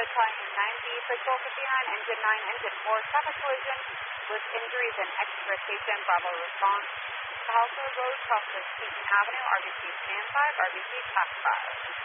Battalion 9B, Patrol 59, Engine 9, Engine 4, traffic collision with injuries in extra station, Bravo response. Tahoe Road crosses Keaton Avenue, RBC stand 5, RBC class 5.